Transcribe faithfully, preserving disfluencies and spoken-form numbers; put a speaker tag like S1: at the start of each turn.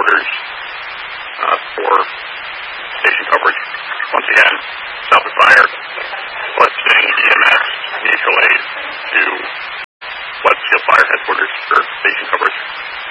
S1: headquarters uh, for station coverage. Once again, Southwest Fire, requesting E M S mutual aid to Westfield Fire headquarters for station coverage.